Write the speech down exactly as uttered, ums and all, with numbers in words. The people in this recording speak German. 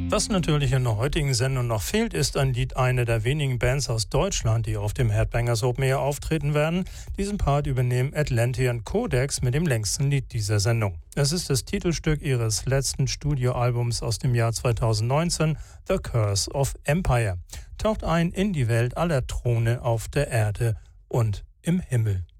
Was natürlich in der heutigen Sendung noch fehlt, ist ein Lied einer der wenigen Bands aus Deutschland, die auf dem Headbangers Open Air auftreten werden. Diesen Part übernehmen Atlantean Codex mit dem längsten Lied dieser Sendung. Es ist das Titelstück ihres letzten Studioalbums aus dem Jahr zweitausendneunzehn, The Curse of Empire. Taucht ein in die Welt aller Throne auf der Erde und im Himmel.